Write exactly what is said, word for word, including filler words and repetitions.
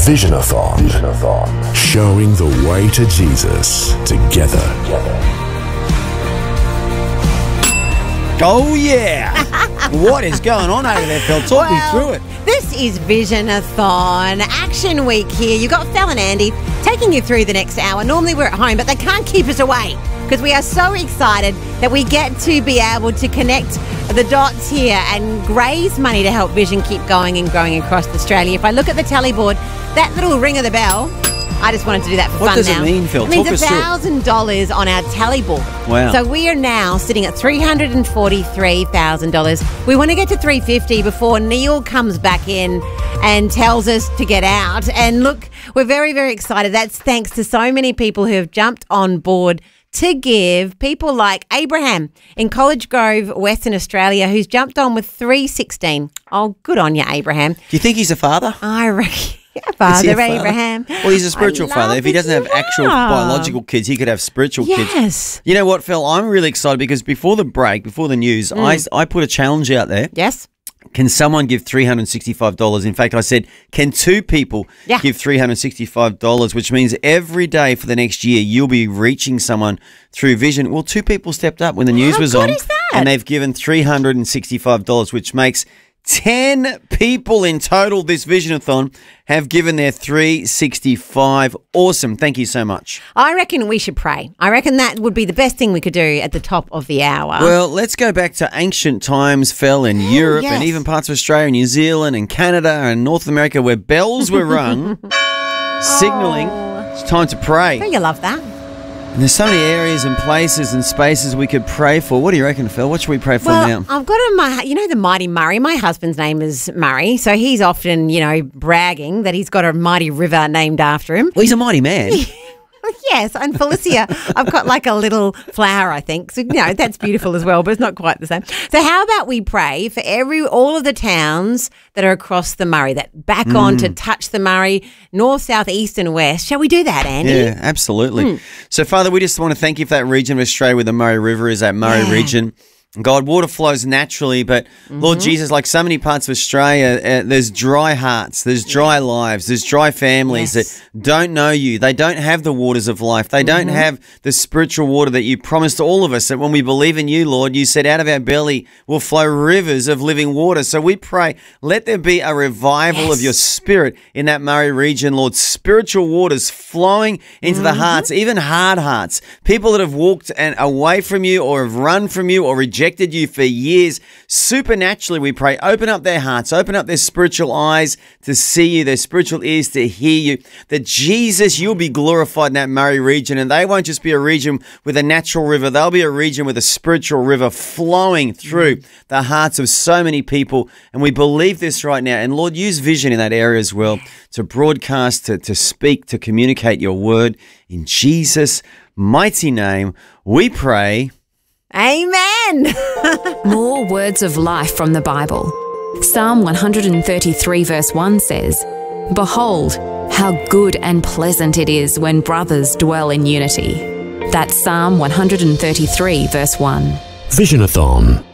Visionathon. Visionathon. Showing the way to Jesus together. Oh, yeah. What is going on over there, Phil? Talk well, me through it. This is Visionathon Action Week here. You've got Phil and Andy taking you through the next hour. Normally we're at home, but they can't keep us away because we are so excited that we get to be able to connect the dots here and raise money to help Vision keep going and growing across Australia. If I look at the tally board, that little ring of the bell, I just wanted to do that for what fun does now. it mean, Phil? It means Talk us one through it. thousand dollars on our tally board. Wow. So we are now sitting at three hundred forty-three thousand dollars. We want to get to three hundred fifty thousand dollars before Neil comes back in and tells us to get out. And look, we're very, very excited. That's thanks to so many people who have jumped on board to give. People like Abraham in College Grove, Western Australia, who's jumped on with three hundred sixteen. Oh, good on you, Abraham. Do you think he's a father? I reckon. Yeah, Is Father he a father? Abraham. Well, he's a spiritual I father. love If he that doesn't have you actual are. biological kids, he could have spiritual kids. Yes. You know what, Phil? I'm really excited because before the break, before the news, Mm. I, I put a challenge out there. Yes. Can someone give three hundred sixty-five dollars? In fact, I said, can two people Yeah. give three hundred sixty-five dollars, which means every day for the next year, you'll be reaching someone through Vision. Well, two people stepped up when the news How was good on, is that? and they've given three hundred sixty-five dollars, which makes ten people in total this Visionathon have given their three hundred sixty-five dollars. Awesome. Thank you so much. I reckon we should pray. I reckon that would be the best thing we could do at the top of the hour. Well, let's go back to ancient times, Phil, in Europe and yes. even parts of Australia, New Zealand and Canada and North America where bells were rung, signalling it's time to pray. Don't you love that? And there's so many areas and places and spaces we could pray for. What do you reckon, Phil? What should we pray for Well, now? I've got a, my, you know, the mighty Murray. My husband's name is Murray, so he's often, you know, bragging that he's got a mighty river named after him. Well, he's a mighty man. Yes, and Felicia, I've got like a little flower, I think. So, you know, that's beautiful as well, but it's not quite the same. So how about we pray for every all of the towns that are across the Murray, that back Mm. on to touch the Murray, north, south, east and west. Shall we do that, Andy? Yeah, absolutely. So, Father, we just want to thank you for that region of Australia where the Murray River is, that Murray Yeah. region. God, water flows naturally, but Lord Jesus, like so many parts of Australia, uh, there's dry hearts, there's dry lives, there's dry families Yes. that don't know you. They don't have the waters of life. They don't have the spiritual water that you promised to all of us, that when we believe in you, Lord, you said out of our belly will flow rivers of living water. So we pray, let there be a revival of your spirit in that Murray region, Lord. Spiritual waters flowing into the hearts, even hard hearts. People that have walked and away from you or have run from you or rejected you for years. Supernaturally, we pray, open up their hearts, open up their spiritual eyes to see you, their spiritual ears to hear you, that Jesus, you'll be glorified in that Murray region, and they won't just be a region with a natural river, they'll be a region with a spiritual river flowing through the hearts of so many people, and we believe this right now. And Lord, use Vision in that area as well to broadcast, to, to speak, to communicate your word. In Jesus' mighty name, we pray. Amen. More words of life from the Bible. Psalm one thirty-three verse one says, "Behold, how good and pleasant it is when brothers dwell in unity." That's Psalm one thirty-three verse one. Visionathon.